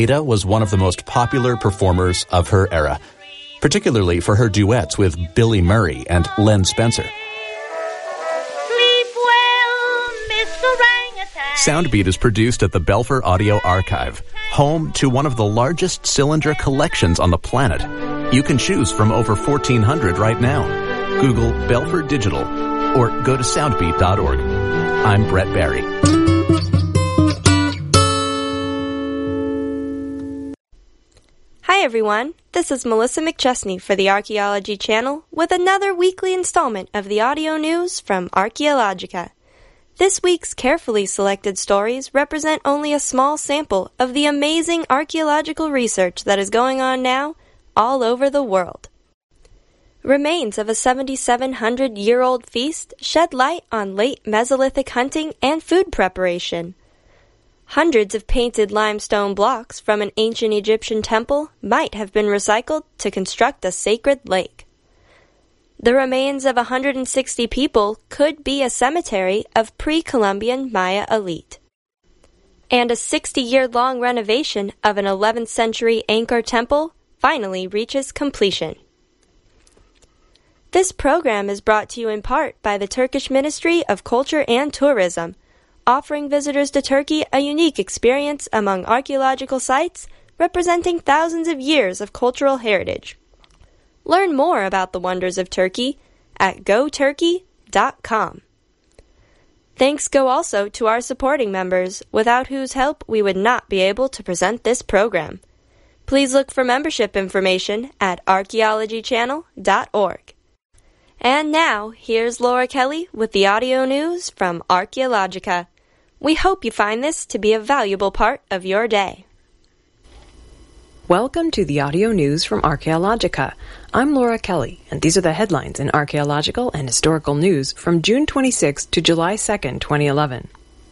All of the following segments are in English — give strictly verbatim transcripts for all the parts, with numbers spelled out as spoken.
Ada was one of the most popular performers of her era, particularly for her duets with Billy Murray and Len Spencer. Sleep well, Mister Orangutan. Soundbeat is produced at the Belfer Audio Archive, home to one of the largest cylinder collections on the planet. You can choose from over fourteen hundred right now. Google Belfer Digital or go to soundbeat dot org. I'm Brett Barry. Hi everyone, this is Melissa McChesney for the Archaeology Channel with another weekly installment of the audio news from Archaeologica. This week's carefully selected stories represent only a small sample of the amazing archaeological research that is going on now all over the world. Remains of a seventy-seven hundred year old feast shed light on late Mesolithic hunting and food preparation. Hundreds of painted limestone blocks from an ancient Egyptian temple might have been recycled to construct a sacred lake. The remains of one hundred sixty people could be a cemetery of pre-Columbian Maya elite. And a sixty-year-long renovation of an eleventh century Angkor temple finally reaches completion. This program is brought to you in part by the Turkish Ministry of Culture and Tourism, offering visitors to Turkey a unique experience among archaeological sites representing thousands of years of cultural heritage. Learn more about the wonders of Turkey at go turkey dot com. Thanks go also to our supporting members, without whose help we would not be able to present this program. Please look for membership information at archaeology channel dot org. And now, here's Laura Kelly with the audio news from Archaeologica. We hope you find this to be a valuable part of your day. Welcome to the audio news from Archaeologica. I'm Laura Kelly, and these are the headlines in archaeological and historical news from June twenty-sixth to July second, twenty eleven.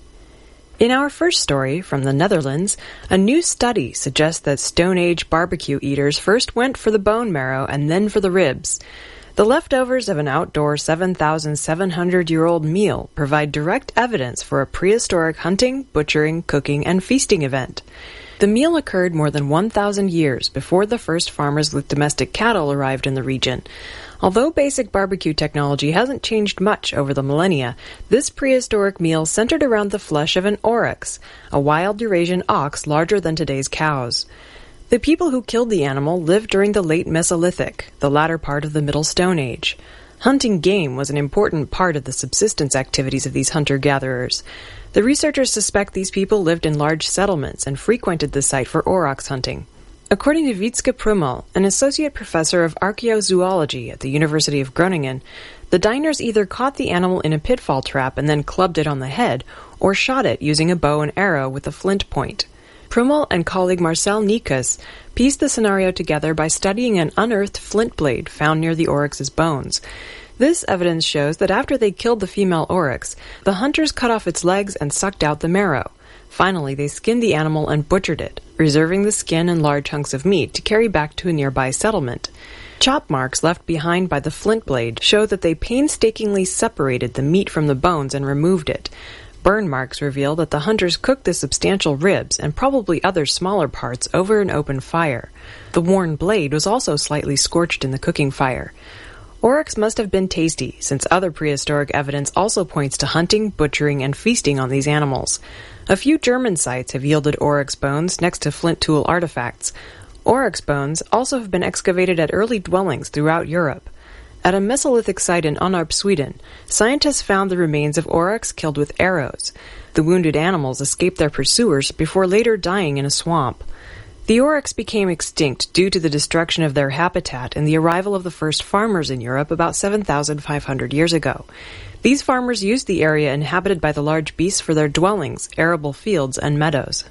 In our first story from the Netherlands, a new study suggests that Stone Age barbecue eaters first went for the bone marrow and then for the ribs. The leftovers of an outdoor seven thousand seven hundred year old meal provide direct evidence for a prehistoric hunting, butchering, cooking, and feasting event. The meal occurred more than one thousand years before the first farmers with domestic cattle arrived in the region. Although basic barbecue technology hasn't changed much over the millennia, this prehistoric meal centered around the flesh of an aurochs, a wild Eurasian ox larger than today's cows. The people who killed the animal lived during the late Mesolithic, the latter part of the Middle Stone Age. Hunting game was an important part of the subsistence activities of these hunter-gatherers. The researchers suspect these people lived in large settlements and frequented the site for aurochs hunting. According to Wietske Prummel, an associate professor of archaeozoology at the University of Groningen, the diners either caught the animal in a pitfall trap and then clubbed it on the head, or shot it using a bow and arrow with a flint point. Prummel and colleague Marcel Niekus pieced the scenario together by studying an unearthed flint blade found near the aurochs's bones. This evidence shows that after they killed the female aurochs, the hunters cut off its legs and sucked out the marrow. Finally, they skinned the animal and butchered it, reserving the skin and large hunks of meat to carry back to a nearby settlement. Chop marks left behind by the flint blade show that they painstakingly separated the meat from the bones and removed it. Burn marks reveal that the hunters cooked the substantial ribs and probably other smaller parts over an open fire. The worn blade was also slightly scorched in the cooking fire. Aurochs must have been tasty, since other prehistoric evidence also points to hunting, butchering, and feasting on these animals. A few German sites have yielded aurochs bones next to flint tool artifacts. Aurochs bones also have been excavated at early dwellings throughout Europe. At a Mesolithic site in Unnarp, Sweden, scientists found the remains of aurochs killed with arrows. The wounded animals escaped their pursuers before later dying in a swamp. The aurochs became extinct due to the destruction of their habitat and the arrival of the first farmers in Europe about seven thousand five hundred years ago. These farmers used the area inhabited by the large beasts for their dwellings, arable fields, and meadows.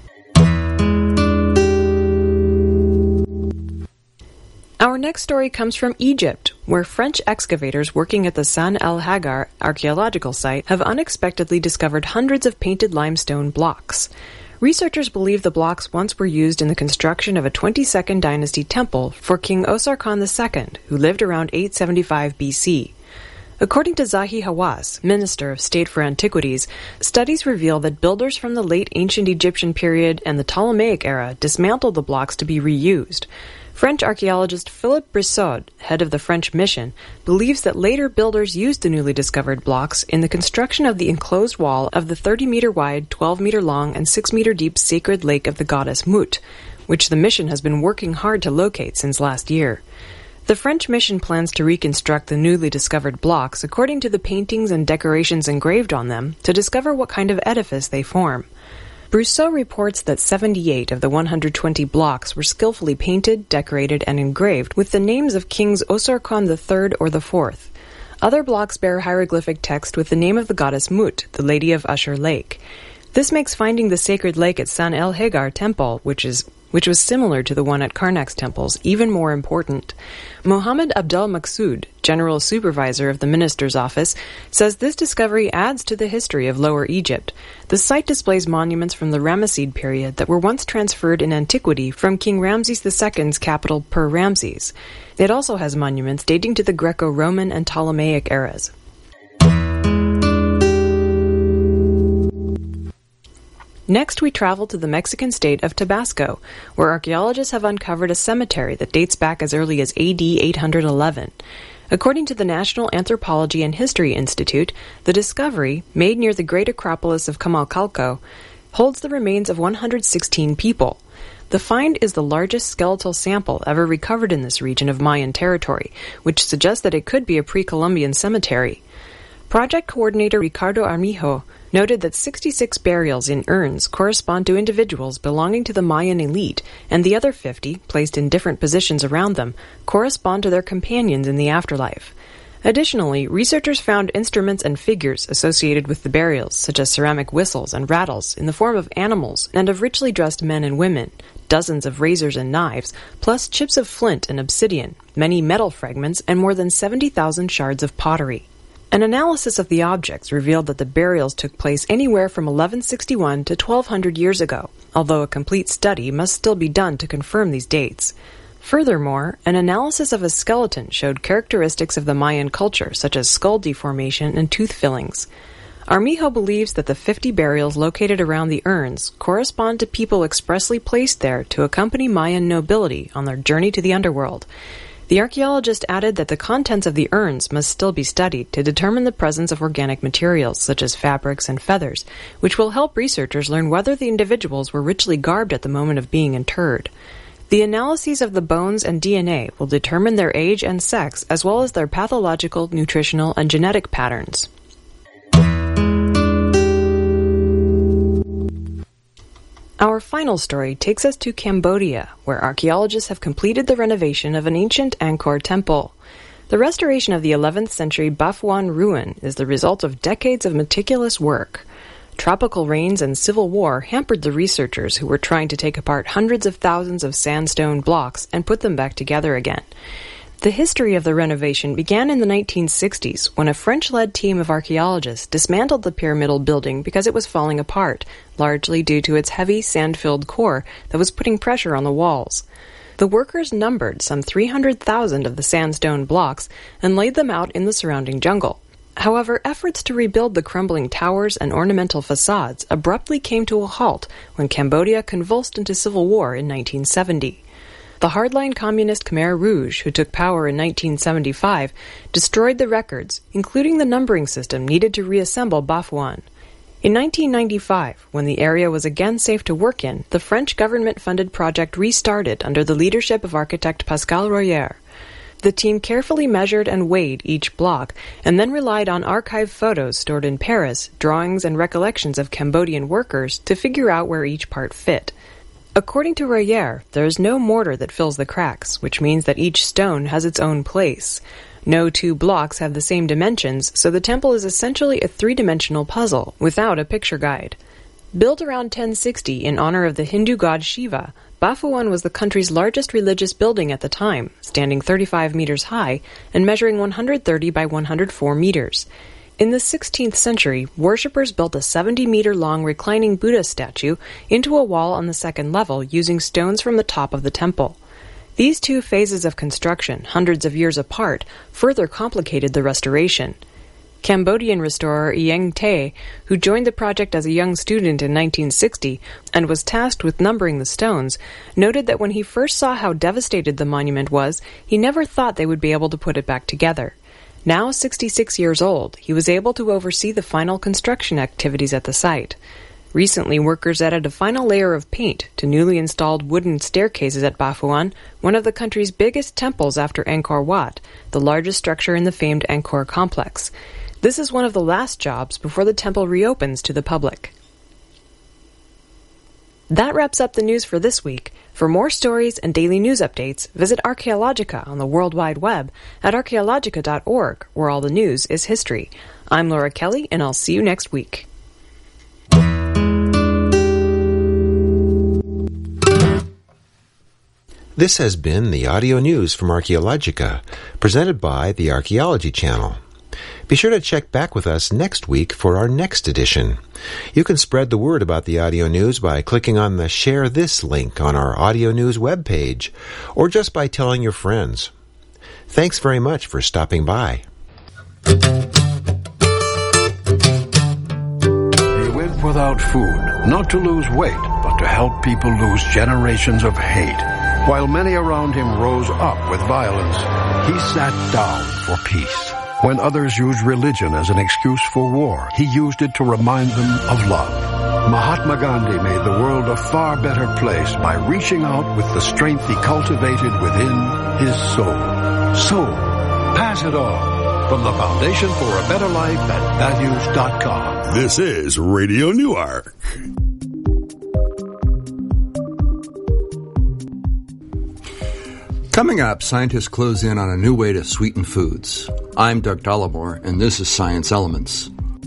Our next story comes from Egypt, where French excavators working at the San El Hagar archaeological site have unexpectedly discovered hundreds of painted limestone blocks. Researchers believe the blocks once were used in the construction of a twenty-second dynasty temple for King Osarkhan the Second, who lived around eight seventy-five B C. According to Zahi Hawass, Minister of State for Antiquities, studies reveal that builders from the late ancient Egyptian period and the Ptolemaic era dismantled the blocks to be reused. French archaeologist Philippe Brissot, head of the French mission, believes that later builders used the newly discovered blocks in the construction of the enclosed wall of the thirty-meter wide, twelve-meter long, and six-meter deep sacred lake of the goddess Mut, which the mission has been working hard to locate since last year. The French mission plans to reconstruct the newly discovered blocks according to the paintings and decorations engraved on them to discover what kind of edifice they form. Brissot reports that seventy-eight of the one hundred twenty blocks were skillfully painted, decorated, and engraved with the names of Kings Osorkon the third or the fourth. Other blocks bear hieroglyphic text with the name of the goddess Mut, the Lady of Usher Lake. This makes finding the sacred lake at San El Hagar Temple, which is which was similar to the one at Karnak's temples, even more important. Mohammed Abdel Maqsood, General Supervisor of the Minister's Office, says this discovery adds to the history of Lower Egypt. The site displays monuments from the Ramessid period that were once transferred in antiquity from King Ramses the Second's capital Per-Ramses. It also has monuments dating to the Greco-Roman and Ptolemaic eras. Next, we travel to the Mexican state of Tabasco, where archaeologists have uncovered a cemetery that dates back as early as A D eight hundred eleven. According to the National Anthropology and History Institute, the discovery, made near the great acropolis of Comalcalco, holds the remains of one hundred sixteen people. The find is the largest skeletal sample ever recovered in this region of Mayan territory, which suggests that it could be a pre-Columbian cemetery. Project coordinator Ricardo Armijo noted that sixty-six burials in urns correspond to individuals belonging to the Mayan elite, and the other fifty, placed in different positions around them, correspond to their companions in the afterlife. Additionally, researchers found instruments and figures associated with the burials, such as ceramic whistles and rattles, in the form of animals and of richly dressed men and women, dozens of razors and knives, plus chips of flint and obsidian, many metal fragments, and more than seventy thousand shards of pottery. An analysis of the objects revealed that the burials took place anywhere from eleven sixty-one to twelve hundred years ago, although a complete study must still be done to confirm these dates. Furthermore, an analysis of a skeleton showed characteristics of the Mayan culture, such as skull deformation and tooth fillings. Armijo believes that the fifty burials located around the urns correspond to people expressly placed there to accompany Mayan nobility on their journey to the underworld. The archaeologist added that the contents of the urns must still be studied to determine the presence of organic materials, such as fabrics and feathers, which will help researchers learn whether the individuals were richly garbed at the moment of being interred. The analyses of the bones and D N A will determine their age and sex, as well as their pathological, nutritional, and genetic patterns. Our final story takes us to Cambodia, where archaeologists have completed the renovation of an ancient Angkor temple. The restoration of the eleventh century Bafuan ruin is the result of decades of meticulous work. Tropical rains and civil war hampered the researchers who were trying to take apart hundreds of thousands of sandstone blocks and put them back together again. The history of the renovation began in the nineteen sixties when a French-led team of archaeologists dismantled the pyramidal building because it was falling apart, largely due to its heavy, sand-filled core that was putting pressure on the walls. The workers numbered some three hundred thousand of the sandstone blocks and laid them out in the surrounding jungle. However, efforts to rebuild the crumbling towers and ornamental facades abruptly came to a halt when Cambodia convulsed into civil war in nineteen seventy. The hardline communist Khmer Rouge, who took power in nineteen seventy-five, destroyed the records, including the numbering system needed to reassemble Bafuan. In nineteen ninety-five, when the area was again safe to work in, the French government-funded project restarted under the leadership of architect Pascal Royer. The team carefully measured and weighed each block, and then relied on archive photos stored in Paris, drawings and recollections of Cambodian workers to figure out where each part fit. According to Royer, there is no mortar that fills the cracks, which means that each stone has its own place. No two blocks have the same dimensions, so the temple is essentially a three-dimensional puzzle, without a picture guide. Built around ten sixty in honor of the Hindu god Shiva, Bafuan was the country's largest religious building at the time, standing thirty-five meters high and measuring one hundred thirty by one hundred four meters. In the sixteenth century, worshippers built a seventy-meter-long reclining Buddha statue into a wall on the second level using stones from the top of the temple. These two phases of construction, hundreds of years apart, further complicated the restoration. Cambodian restorer Ieng Tay, who joined the project as a young student in nineteen sixty and was tasked with numbering the stones, noted that when he first saw how devastated the monument was, he never thought they would be able to put it back together. Now sixty-six years old, he was able to oversee the final construction activities at the site. Recently, workers added a final layer of paint to newly installed wooden staircases at Baphuon, one of the country's biggest temples after Angkor Wat, the largest structure in the famed Angkor complex. This is one of the last jobs before the temple reopens to the public. That wraps up the news for this week. For more stories and daily news updates, visit Archaeologica on the World Wide Web at archaeologica dot org, where all the news is history. I'm Laura Kelly, and I'll see you next week. This has been the audio news from Archaeologica, presented by the Archaeology Channel. Be sure to check back with us next week for our next edition. You can spread the word about the audio news by clicking on the Share This link on our audio news webpage, or just by telling your friends. Thanks very much for stopping by. He went without food, not to lose weight, but to help people lose generations of hate. While many around him rose up with violence, he sat down for peace. When others used religion as an excuse for war, he used it to remind them of love. Mahatma Gandhi made the world a far better place by reaching out with the strength he cultivated within his soul. So, pass it on. From the Foundation for a Better Life at values dot com. This is Radio Newark. Coming up, scientists close in on a new way to sweeten foods. I'm Doug Dollimore, and this is Science Elements.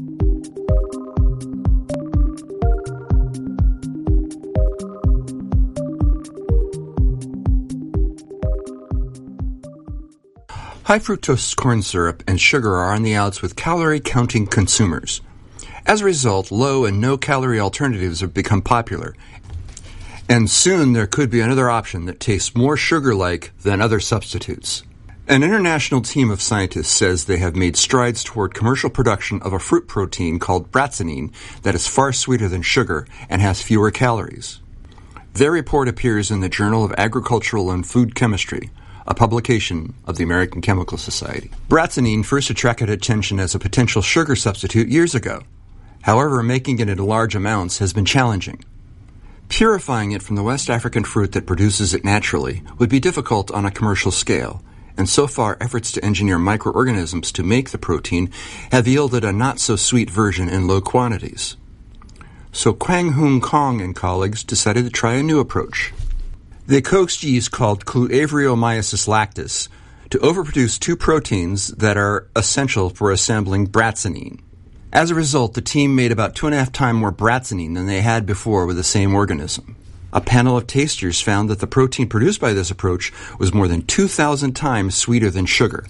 High fructose corn syrup and sugar are on the outs with calorie-counting consumers. As a result, low and no-calorie alternatives have become popular. And soon there could be another option that tastes more sugar-like than other substitutes. An international team of scientists says they have made strides toward commercial production of a fruit protein called bratzenine that is far sweeter than sugar and has fewer calories. Their report appears in the Journal of Agricultural and Food Chemistry, a publication of the American Chemical Society. Bratzenine first attracted attention as a potential sugar substitute years ago. However, making it in large amounts has been challenging. Purifying it from the West African fruit that produces it naturally would be difficult on a commercial scale, and so far efforts to engineer microorganisms to make the protein have yielded a not-so-sweet version in low quantities. So Kwang Hoong Kong and colleagues decided to try a new approach. They coaxed yeast called Cluavriomyces lactis to overproduce two proteins that are essential for assembling bratzenine. As a result, the team made about two and a half times more bratzenine than they had before with the same organism. A panel of tasters found that the protein produced by this approach was more than two thousand times sweeter than sugar.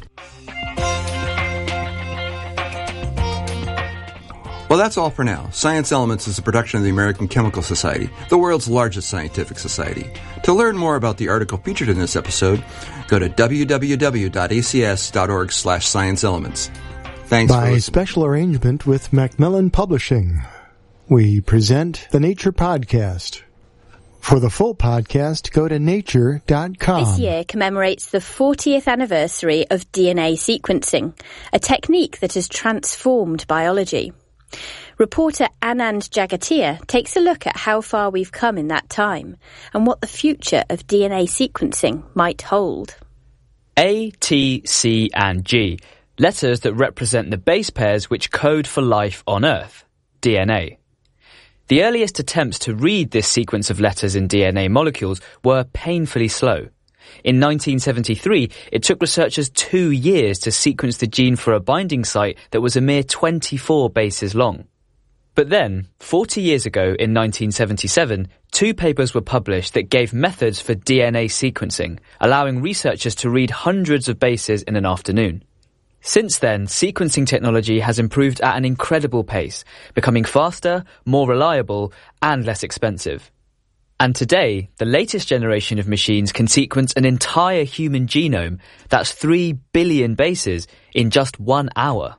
Well, that's all for now. Science Elements is a production of the American Chemical Society, the world's largest scientific society. To learn more about the article featured in this episode, go to w w w dot a c s dot org slash science elements. Thanks By for listening. special arrangement with Macmillan Publishing, we present the Nature Podcast. For the full podcast, go to nature dot com. This year commemorates the fortieth anniversary of D N A sequencing, a technique that has transformed biology. Reporter Anand Jagatia takes a look at how far we've come in that time and what the future of D N A sequencing might hold. A, T, C and G, letters that represent the base pairs which code for life on Earth, D N A. The earliest attempts to read this sequence of letters in D N A molecules were painfully slow. In nineteen seventy-three, it took researchers two years to sequence the gene for a binding site that was a mere twenty-four bases long. But then, forty years ago in nineteen seventy-seven, two papers were published that gave methods for D N A sequencing, allowing researchers to read hundreds of bases in an afternoon. Since then, sequencing technology has improved at an incredible pace, becoming faster, more reliable, and less expensive. And today, the latest generation of machines can sequence an entire human genome, that's three billion bases, in just one hour.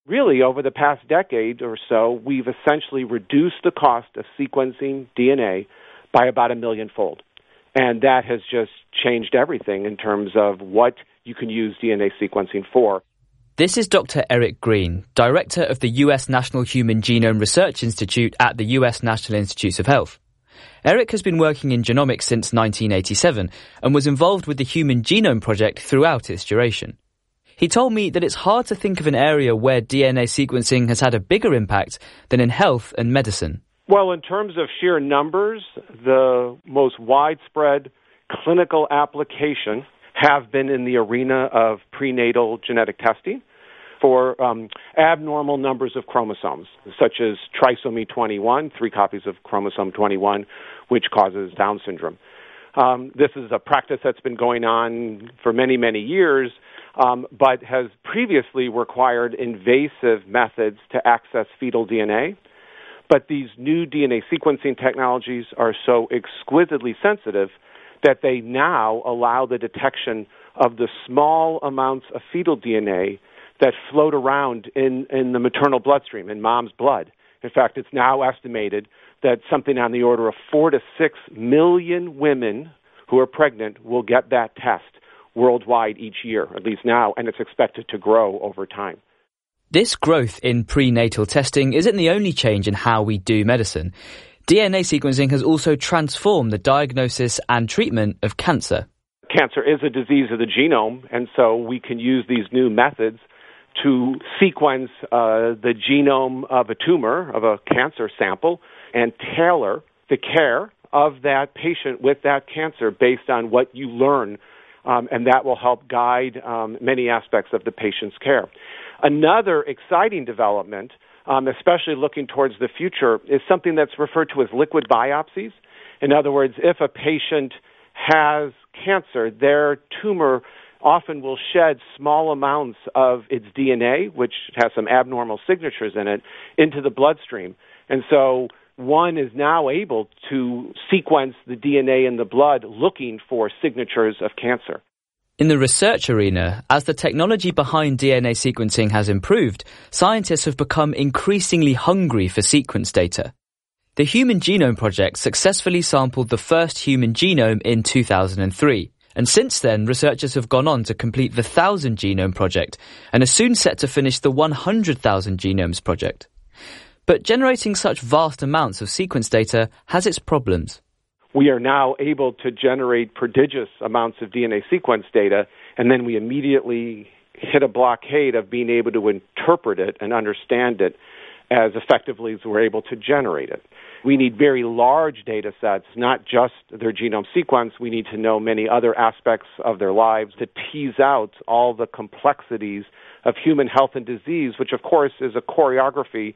Really, over the past decade or so, we've essentially reduced the cost of sequencing D N A by about a millionfold. And that has just changed everything in terms of what you can use D N A sequencing for. This is Doctor Eric Green, Director of the U S National Human Genome Research Institute at the U S National Institutes of Health. Eric has been working in genomics since nineteen eighty-seven and was involved with the Human Genome Project throughout its duration. He told me that it's hard to think of an area where D N A sequencing has had a bigger impact than in health and medicine. Well, in terms of sheer numbers, the most widespread clinical application have been in the arena of prenatal genetic testing for um, abnormal numbers of chromosomes, such as trisomy twenty-one, three copies of chromosome twenty-one, which causes Down syndrome. Um, this is a practice that's been going on for many, many years, um, but has previously required invasive methods to access fetal D N A. But these new D N A sequencing technologies are so exquisitely sensitive that they now allow the detection of the small amounts of fetal D N A that float around in, in the maternal bloodstream, in mom's blood. In fact, it's now estimated that something on the order of four to six million women who are pregnant will get that test worldwide each year, at least now, and it's expected to grow over time. This growth in prenatal testing isn't the only change in how we do medicine. D N A sequencing has also transformed the diagnosis and treatment of cancer. Cancer is a disease of the genome, and so we can use these new methods to sequence uh, the genome of a tumor, of a cancer sample, and tailor the care of that patient with that cancer based on what you learn, um, and that will help guide um, many aspects of the patient's care. Another exciting development, um, especially looking towards the future, is something that's referred to as liquid biopsies. In other words, if a patient has cancer, their tumor often will shed small amounts of its D N A, which has some abnormal signatures in it, into the bloodstream. And so one is now able to sequence the D N A in the blood looking for signatures of cancer. In the research arena, as the technology behind D N A sequencing has improved, scientists have become increasingly hungry for sequence data. The Human Genome Project successfully sampled the first human genome in two thousand three, and since then researchers have gone on to complete the one thousand Genome Project and are soon set to finish the one hundred thousand Genomes Project. But generating such vast amounts of sequence data has its problems. We are now able to generate prodigious amounts of D N A sequence data, and then we immediately hit a blockade of being able to interpret it and understand it as effectively as we're able to generate it. We need very large data sets, not just their genome sequence. We need to know many other aspects of their lives to tease out all the complexities of human health and disease, which, of course, is a choreography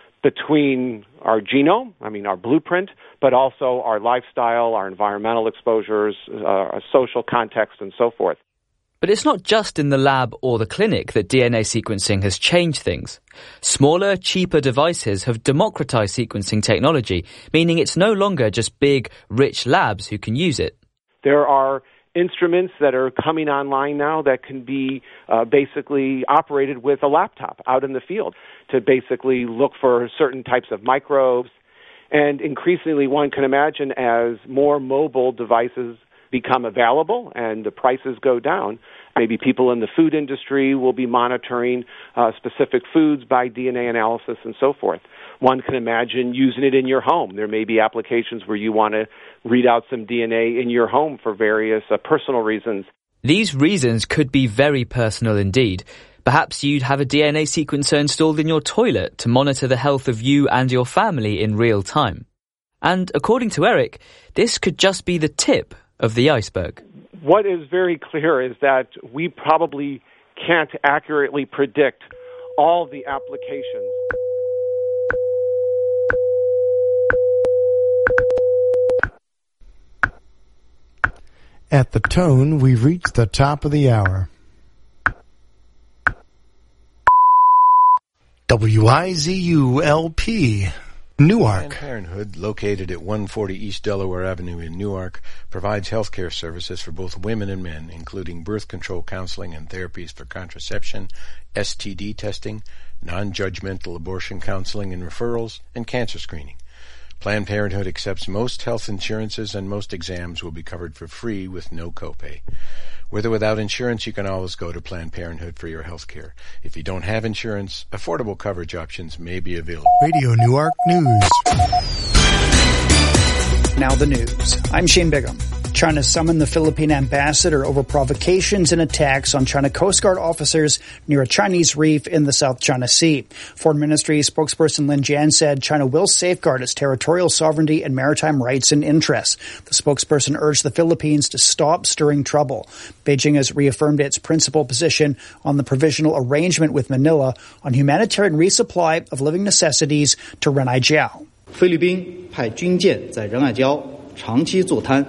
between our genome, I mean our blueprint, but also our lifestyle, our environmental exposures, uh, our social context, and so forth. But it's not just in the lab or the clinic that D N A sequencing has changed things. Smaller, cheaper devices have democratized sequencing technology, meaning it's no longer just big, rich labs who can use it. There are instruments that are coming online now that can be uh, basically operated with a laptop out in the field to basically look for certain types of microbes. And increasingly, one can imagine as more mobile devices become available and the prices go down, maybe people in the food industry will be monitoring uh, specific foods by D N A analysis and so forth. One can imagine using it in your home. There may be applications where you want to read out some D N A in your home for various uh, personal reasons. These reasons could be very personal indeed. Perhaps you'd have a D N A sequencer installed in your toilet to monitor the health of you and your family in real time. And according to Eric, this could just be the tip of the iceberg. What is very clear is that we probably can't accurately predict all the applications. At the tone, we've reached the top of the hour. W I Z U L P, Newark. Planned Parenthood, located at one forty East Delaware Avenue in Newark, provides health care services for both women and men, including birth control counseling and therapies for contraception, S T D testing, non-judgmental abortion counseling and referrals, and cancer screening. Planned Parenthood accepts most health insurances, and most exams will be covered for free with no copay. With or without insurance, you can always go to Planned Parenthood for your health care. If you don't have insurance, affordable coverage options may be available. Radio Newark News. Now the news. I'm Shane Bigham. China summoned the Philippine ambassador over provocations and attacks on China Coast Guard officers near a Chinese reef in the South China Sea. Foreign Ministry spokesperson Lin Jian said China will safeguard its territorial sovereignty and maritime rights and interests. The spokesperson urged the Philippines to stop stirring trouble. Beijing has reaffirmed its principal position on the provisional arrangement with Manila on humanitarian resupply of living necessities to Renai Jiao. 菲律宾派军舰在仁爱礁长期坐滩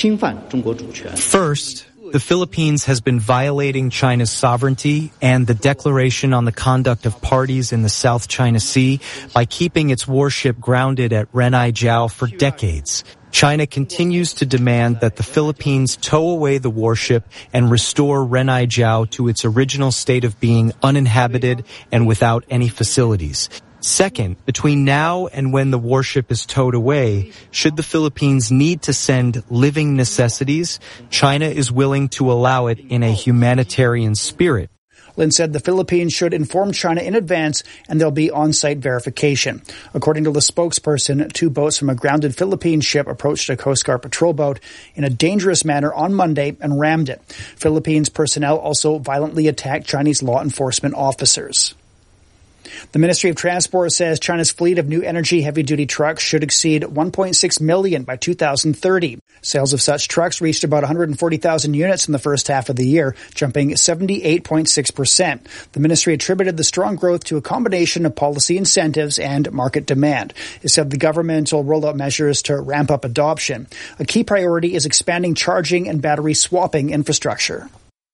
First, the Philippines has been violating China's sovereignty and the declaration on the conduct of parties in the South China Sea by keeping its warship grounded at Renai Jiao for decades. China continues to demand that the Philippines tow away the warship and restore Renai Jiao to its original state of being uninhabited and without any facilities. Second, between now and when the warship is towed away, should the Philippines need to send living necessities, China is willing to allow it in a humanitarian spirit. Lin said the Philippines should inform China in advance and there'll be on-site verification. According to the spokesperson, two boats from a grounded Philippine ship approached a Coast Guard patrol boat in a dangerous manner on Monday and rammed it. Philippines personnel also violently attacked Chinese law enforcement officers. The Ministry of Transport says China's fleet of new energy heavy-duty trucks should exceed one point six million by two thousand thirty. Sales of such trucks reached about one hundred forty thousand units in the first half of the year, jumping seventy-eight point six percent. The ministry attributed the strong growth to a combination of policy incentives and market demand. It said the government will roll out measures to ramp up adoption. A key priority is expanding charging and battery swapping infrastructure.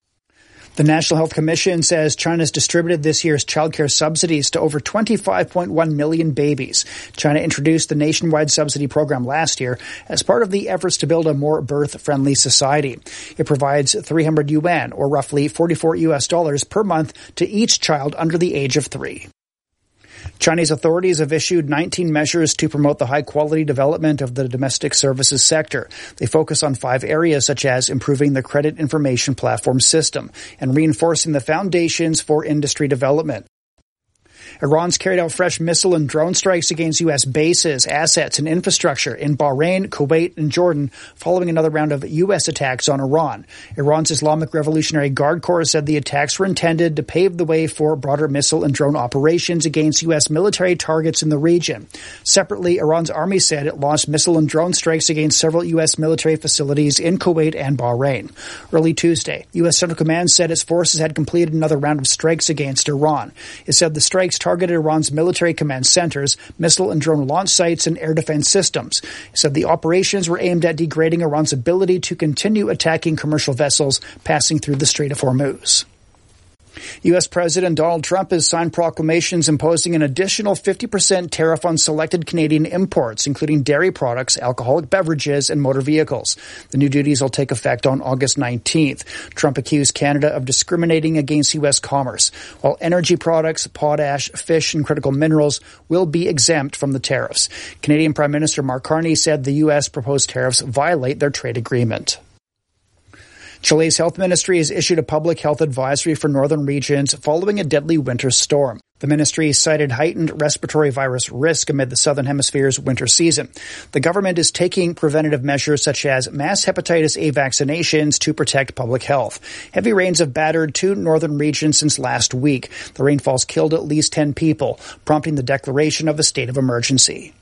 The National Health Commission says China's distributed this year's childcare subsidies to over twenty-five point one million babies. China introduced the nationwide subsidy program last year as part of the efforts to build a more birth-friendly society. It provides three hundred yuan, or roughly forty-four U S dollars per month, to each child under the age of three. Chinese authorities have issued nineteen measures to promote the high-quality development of the domestic services sector. They focus on five areas such as improving the credit information platform system and reinforcing the foundations for industry development. Iran's carried out fresh missile and drone strikes against U S bases, assets, and infrastructure in Bahrain, Kuwait, and Jordan following another round of U S attacks on Iran. Iran's Islamic Revolutionary Guard Corps said the attacks were intended to pave the way for broader missile and drone operations against U S military targets in the region. Separately, Iran's army said it launched missile and drone strikes against several U S military facilities in Kuwait and Bahrain. Early Tuesday, U S Central Command said its forces had completed another round of strikes against Iran. It said the strikes targeted Iran's military command centers, missile and drone launch sites, and air defense systems. It said the operations were aimed at degrading Iran's ability to continue attacking commercial vessels passing through the Strait of Hormuz. U S President Donald Trump has signed proclamations imposing an additional fifty percent tariff on selected Canadian imports, including dairy products, alcoholic beverages, and motor vehicles. The new duties will take effect on August nineteenth. Trump accused Canada of discriminating against U S commerce, while energy products, potash, fish, and critical minerals will be exempt from the tariffs. Canadian Prime Minister Mark Carney said the U S proposed tariffs violate their trade agreement. Chile's health ministry has issued a public health advisory for northern regions following a deadly winter storm. The ministry cited heightened respiratory virus risk amid the southern hemisphere's winter season. The government is taking preventative measures such as mass hepatitis A vaccinations to protect public health. Heavy rains have battered two northern regions since last week. The rainfalls killed at least ten people, prompting the declaration of a state of emergency.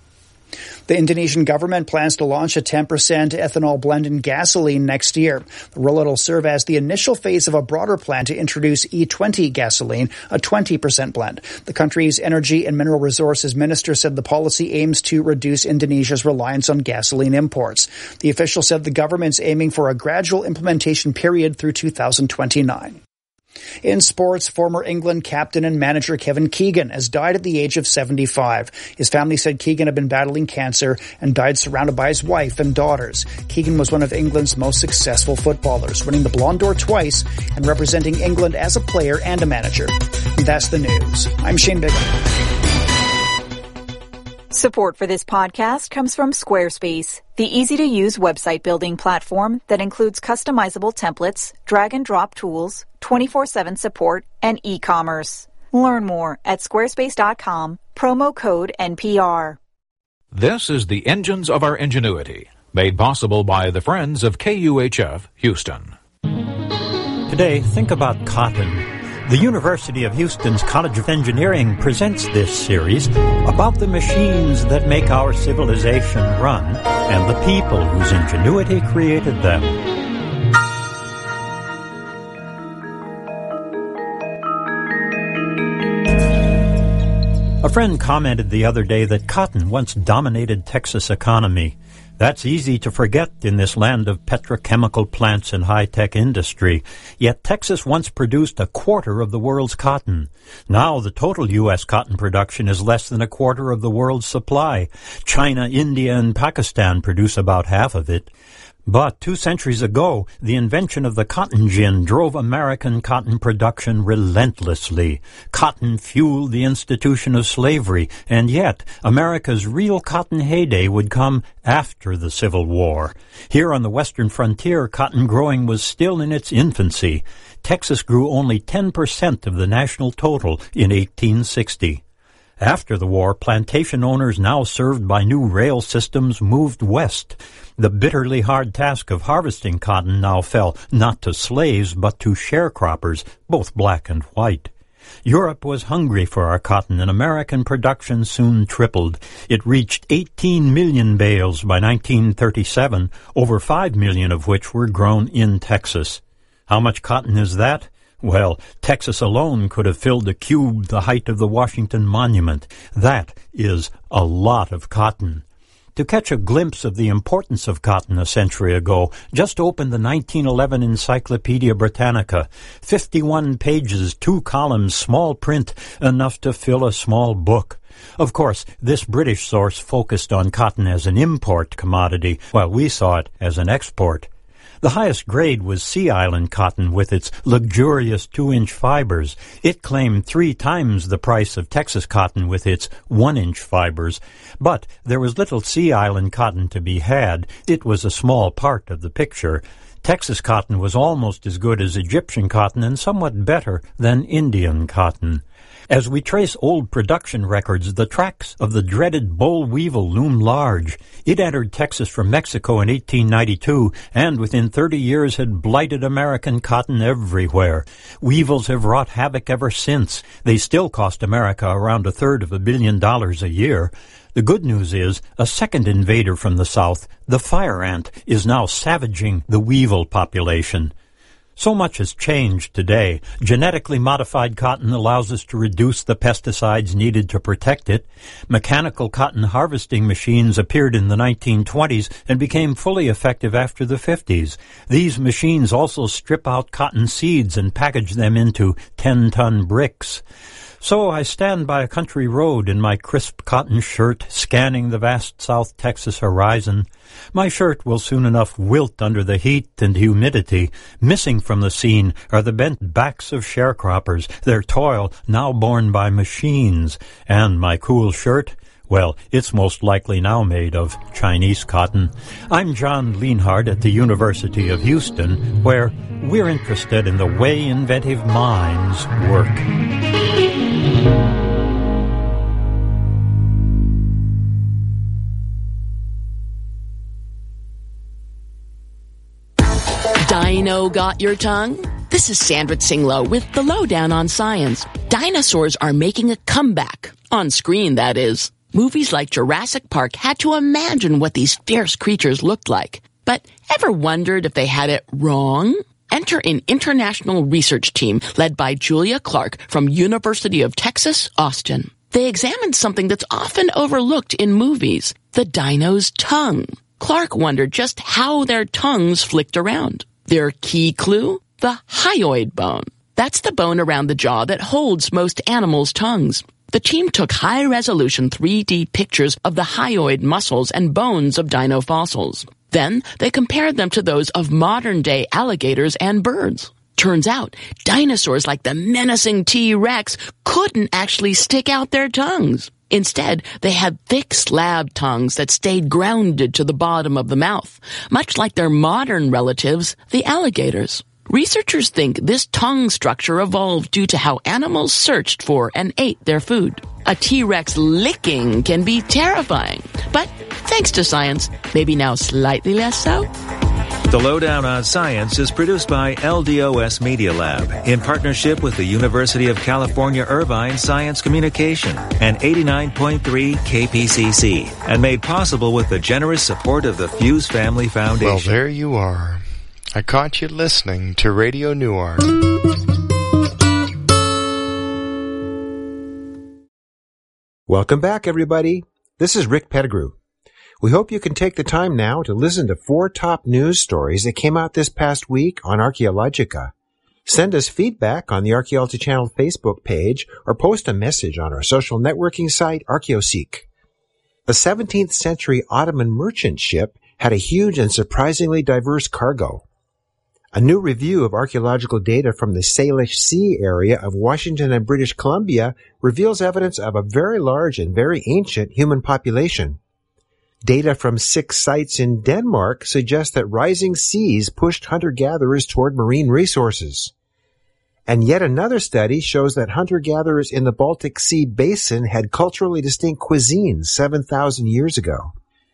The Indonesian government plans to launch a ten percent ethanol blend in gasoline next year. The rollout will serve as the initial phase of a broader plan to introduce E twenty gasoline, a twenty percent blend. The country's Energy and Mineral Resources Minister said the policy aims to reduce Indonesia's reliance on gasoline imports. The official said the government's aiming for a gradual implementation period through two thousand twenty-nine. In sports, former England captain and manager Kevin Keegan has died at the age of seventy-five. His family said Keegan had been battling cancer and died surrounded by his wife and daughters. Keegan was one of England's most successful footballers, winning the Ballon d'Or twice and representing England as a player and a manager. And that's the news. I'm Shane Bigham. Support for this podcast comes from Squarespace, the easy-to-use website building platform that includes customizable templates, drag-and-drop tools, twenty-four seven support, and e-commerce. Learn more at squarespace dot com, promo code N P R. This is the Engines of Our Ingenuity, made possible by the friends of K U H F Houston. Today, think about cotton. The University of Houston's College of Engineering presents this series about the machines that make our civilization run and the people whose ingenuity created them. A friend commented the other day that cotton once dominated Texas' economy. That's easy to forget in this land of petrochemical plants and high-tech industry. Yet Texas once produced a quarter of the world's cotton. Now the total U S cotton production is less than a quarter of the world's supply. China, India, and Pakistan produce about half of it. But two centuries ago, the invention of the cotton gin drove American cotton production relentlessly. Cotton fueled the institution of slavery, and yet America's real cotton heyday would come after the Civil War. Here on the western frontier, cotton growing was still in its infancy. Texas grew only ten percent of the national total in eighteen sixty. After the war, plantation owners now served by new rail systems moved west. The bitterly hard task of harvesting cotton now fell not to slaves but to sharecroppers, both black and white. Europe was hungry for our cotton, and American production soon tripled. It reached eighteen million bales by nineteen thirty-seven, over five million of which were grown in Texas. How much cotton is that? Well, Texas alone could have filled a cube the height of the Washington Monument. That is a lot of cotton. To catch a glimpse of the importance of cotton a century ago, just open the nineteen eleven Encyclopedia Britannica. fifty-one pages, two columns, small print, enough to fill a small book. Of course, this British source focused on cotton as an import commodity, while we saw it as an export. The highest grade was Sea Island cotton with its luxurious two-inch fibers. It claimed three times the price of Texas cotton with its one-inch fibers. But there was little Sea Island cotton to be had. It was a small part of the picture. Texas cotton was almost as good as Egyptian cotton and somewhat better than Indian cotton. As we trace old production records, the tracks of the dreaded boll weevil loom large. It entered Texas from Mexico in eighteen ninety-two, and within thirty years had blighted American cotton everywhere. Weevils have wrought havoc ever since. They still cost America around a third of a billion dollars a year. The good news is, a second invader from the south, the fire ant, is now savaging the weevil population. So much has changed today. Genetically modified cotton allows us to reduce the pesticides needed to protect it. Mechanical cotton harvesting machines appeared in the nineteen twenties and became fully effective after the fifties. These machines also strip out cotton seeds and package them into ten-ton bricks. So I stand by a country road in my crisp cotton shirt, scanning the vast South Texas horizon. My shirt will soon enough wilt under the heat and humidity. Missing from the scene are the bent backs of sharecroppers, their toil now borne by machines. And my cool shirt? Well, it's most likely now made of Chinese cotton. I'm John Lienhard at the University of Houston, where we're interested in the way inventive minds work. Dino got your tongue? This is Sandra Tsinglow with the Lowdown on Science. Dinosaurs are making a comeback. On screen, that is. Movies like Jurassic Park had to imagine what these fierce creatures looked like. But ever wondered if they had it wrong? Enter an international research team led by Julia Clark from University of Texas, Austin. They examined something that's often overlooked in movies, the dino's tongue. Clark wondered just how their tongues flicked around. Their key clue? The hyoid bone. That's the bone around the jaw that holds most animals' tongues. The team took high-resolution three D pictures of the hyoid muscles and bones of dino fossils. Then they compared them to those of modern-day alligators and birds. Turns out, dinosaurs like the menacing T-Rex couldn't actually stick out their tongues. Instead, they had thick slab tongues that stayed grounded to the bottom of the mouth, much like their modern relatives, the alligators. Researchers think this tongue structure evolved due to how animals searched for and ate their food. A T-Rex licking can be terrifying, but thanks to science, maybe now slightly less so. The Lowdown on Science is produced by L D O S Media Lab in partnership with the University of California Irvine Science Communication and eighty-nine point three K P C C, and made possible with the generous support of the Fuse Family Foundation. Well, there you are. I caught you listening to Radio Newark. Welcome back, everybody. This is Rick Pettigrew. We hope you can take the time now to listen to four top news stories that came out this past week on Archaeologica. Send us feedback on the Archaeology Channel Facebook page or post a message on our social networking site, ArchaeoSeek. A seventeenth century Ottoman merchant ship had a huge and surprisingly diverse cargo. A new review of archaeological data from the Salish Sea area of Washington and British Columbia reveals evidence of a very large and very ancient human population. Data from six sites in Denmark suggest that rising seas pushed hunter-gatherers toward marine resources. And yet another study shows that hunter-gatherers in the Baltic Sea basin had culturally distinct cuisines seven thousand years ago.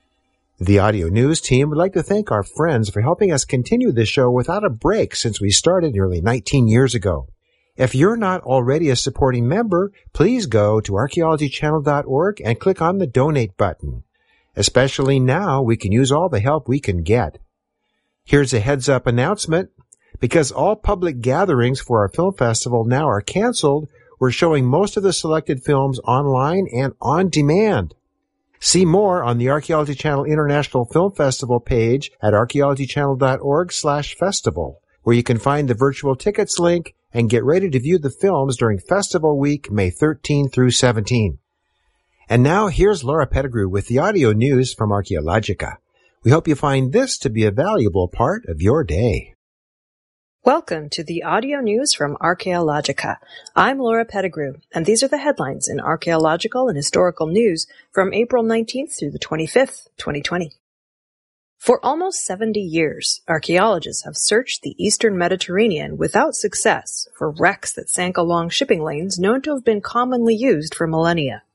The Audio News team would like to thank our friends for helping us continue this show without a break since we started nearly nineteen years ago. If you're not already a supporting member, please go to archaeology channel dot org and click on the Donate button. Especially now, we can use all the help we can get. Here's a heads-up announcement. Because all public gatherings for our film festival now are canceled, we're showing most of the selected films online and on demand. See more on the Archaeology Channel International Film Festival page at archaeology channel dot org slash festival, where you can find the virtual tickets link and get ready to view the films during Festival Week, May thirteenth through seventeenth. And now here's Laura Pettigrew with the audio news from Archaeologica. We hope you find this to be a valuable part of your day. Welcome to the audio news from Archaeologica. I'm Laura Pettigrew, and these are the headlines in archaeological and historical news from April nineteenth through the twenty-fifth, twenty twenty. For almost seventy years, archaeologists have searched the eastern Mediterranean without success for wrecks that sank along shipping lanes known to have been commonly used for millennia.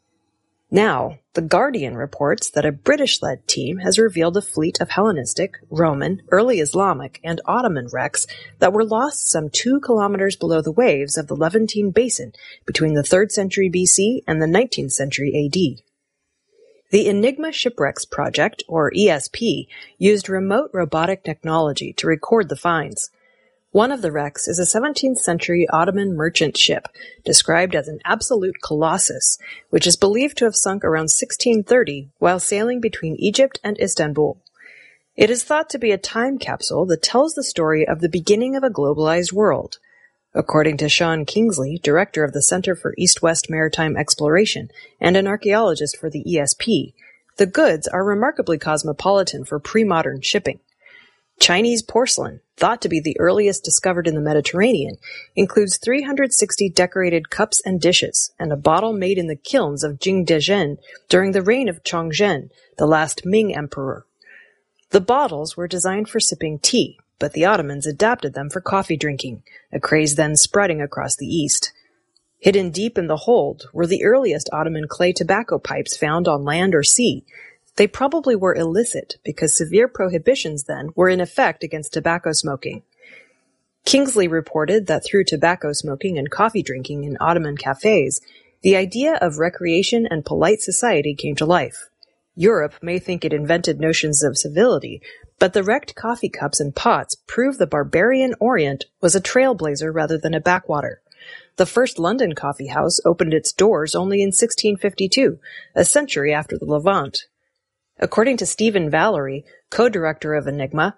Now, The Guardian reports that a British-led team has revealed a fleet of Hellenistic, Roman, early Islamic, and Ottoman wrecks that were lost some two kilometers below the waves of the Levantine Basin between the third century B C and the nineteenth century A D. The Enigma Shipwrecks Project, or E S P, used remote robotic technology to record the finds. One of the wrecks is a seventeenth century Ottoman merchant ship, described as an absolute colossus, which is believed to have sunk around sixteen thirty while sailing between Egypt and Istanbul. It is thought to be a time capsule that tells the story of the beginning of a globalized world. According to Sean Kingsley, director of the Center for East-West Maritime Exploration and an archaeologist for the E S P, the goods are remarkably cosmopolitan for pre-modern shipping. Chinese porcelain, thought to be the earliest discovered in the Mediterranean, includes three hundred sixty decorated cups and dishes, and a bottle made in the kilns of Jingdezhen during the reign of Chongzhen, the last Ming emperor. The bottles were designed for sipping tea, but the Ottomans adapted them for coffee drinking, a craze then spreading across the East. Hidden deep in the hold were the earliest Ottoman clay tobacco pipes found on land or sea. They probably were illicit because severe prohibitions then were in effect against tobacco smoking. Kingsley reported that through tobacco smoking and coffee drinking in Ottoman cafes, the idea of recreation and polite society came to life. Europe may think it invented notions of civility, but the wrecked coffee cups and pots prove the barbarian Orient was a trailblazer rather than a backwater. The first London coffee house opened its doors only in sixteen fifty-two, a century after the Levant. According to Stephen Valery, co-director of Enigma,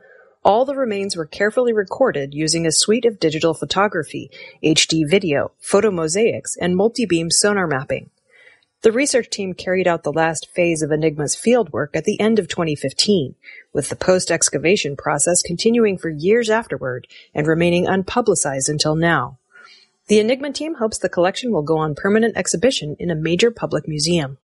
All the remains were carefully recorded using a suite of digital photography, H D video, photomosaics, and multi-beam sonar mapping. The research team carried out the last phase of Enigma's fieldwork at the end of twenty fifteen, with the post-excavation process continuing for years afterward and remaining unpublicized until now. The Enigma team hopes the collection will go on permanent exhibition in a major public museum.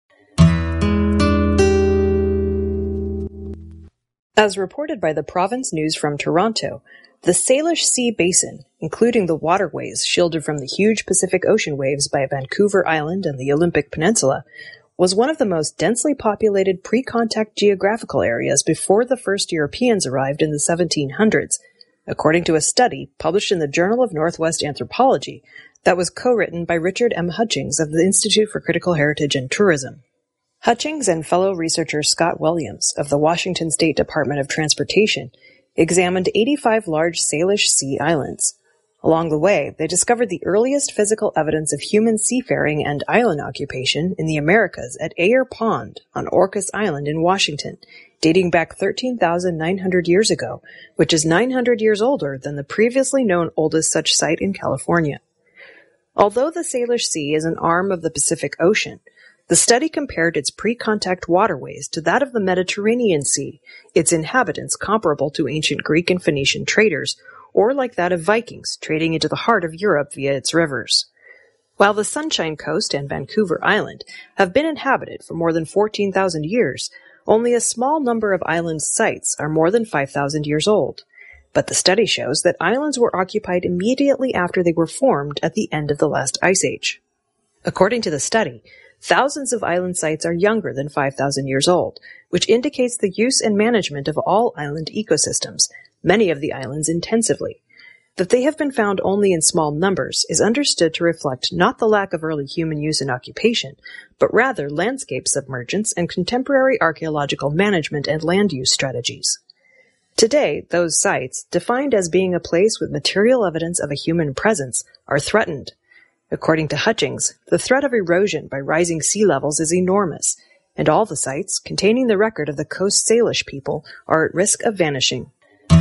As reported by the Province News from Toronto, the Salish Sea Basin, including the waterways shielded from the huge Pacific Ocean waves by Vancouver Island and the Olympic Peninsula, was one of the most densely populated pre-contact geographical areas before the first Europeans arrived in the seventeen hundreds, according to a study published in the Journal of Northwest Anthropology that was co-written by Richard M. Hutchings of the Institute for Critical Heritage and Tourism. Hutchings and fellow researcher Scott Williams of the Washington State Department of Transportation examined eighty-five large Salish sea islands. Along the way, they discovered the earliest physical evidence of human seafaring and island occupation in the Americas at Ayer Pond on Orcas Island in Washington, dating back thirteen thousand nine hundred years ago, which is nine hundred years older than the previously known oldest such site in California. Although the Salish Sea is an arm of the Pacific Ocean, the study compared its pre-contact waterways to that of the Mediterranean Sea, its inhabitants comparable to ancient Greek and Phoenician traders, or like that of Vikings trading into the heart of Europe via its rivers. While the Sunshine Coast and Vancouver Island have been inhabited for more than fourteen thousand years, only a small number of island sites are more than five thousand years old. But the study shows that islands were occupied immediately after they were formed at the end of the last ice age. According to the study, thousands of island sites are younger than five thousand years old, which indicates the use and management of all island ecosystems, many of the islands intensively. That they have been found only in small numbers is understood to reflect not the lack of early human use and occupation, but rather landscape submergence and contemporary archaeological management and land use strategies. Today, those sites, defined as being a place with material evidence of a human presence, are threatened. According to Hutchings, the threat of erosion by rising sea levels is enormous, and all the sites containing the record of the Coast Salish people are at risk of vanishing.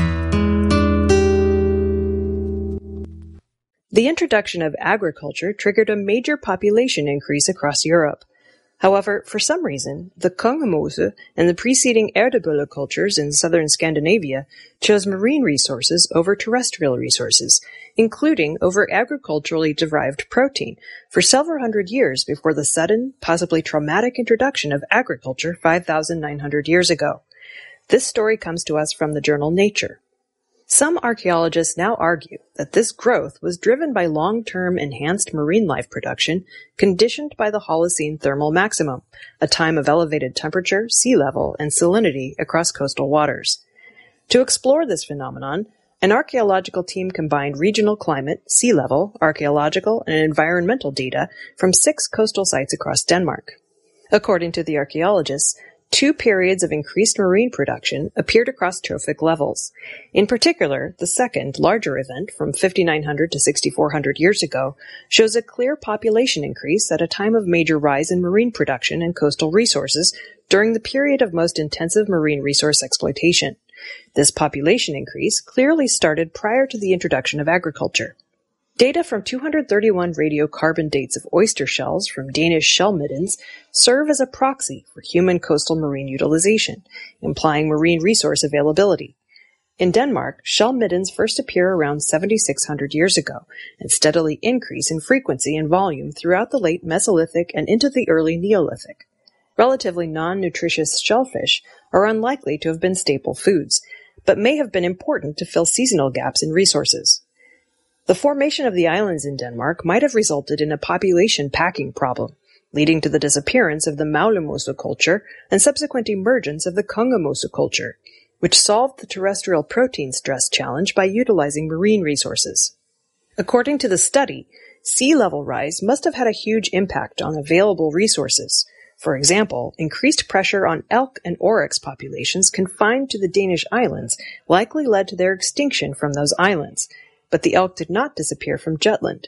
The introduction of agriculture triggered a major population increase across Europe. However, for some reason, the Kongemose and the preceding Erdebulle cultures in southern Scandinavia chose marine resources over terrestrial resources, including over agriculturally derived protein, for several hundred years before the sudden, possibly traumatic introduction of agriculture five thousand nine hundred years ago. This story comes to us from the journal Nature. Some archaeologists now argue that this growth was driven by long-term enhanced marine life production conditioned by the Holocene thermal maximum, a time of elevated temperature, sea level, and salinity across coastal waters. To explore this phenomenon, an archaeological team combined regional climate, sea level, archaeological, and environmental data from six coastal sites across Denmark. According to the archaeologists, two periods of increased marine production appeared across trophic levels. In particular, the second, larger event from fifty-nine hundred to sixty-four hundred years ago shows a clear population increase at a time of major rise in marine production and coastal resources during the period of most intensive marine resource exploitation. This population increase clearly started prior to the introduction of agriculture. Data from two hundred thirty-one radiocarbon dates of oyster shells from Danish shell middens serve as a proxy for human coastal marine utilization, implying marine resource availability. In Denmark, shell middens first appear around seventy-six hundred years ago and steadily increase in frequency and volume throughout the late Mesolithic and into the early Neolithic. Relatively non-nutritious shellfish are unlikely to have been staple foods, but may have been important to fill seasonal gaps in resources. The formation of the islands in Denmark might have resulted in a population packing problem, leading to the disappearance of the Maulemose culture and subsequent emergence of the Kongemose culture, which solved the terrestrial protein stress challenge by utilizing marine resources. According to the study, sea level rise must have had a huge impact on available resources. For example, increased pressure on elk and oryx populations confined to the Danish islands likely led to their extinction from those islands, but the elk did not disappear from Jutland.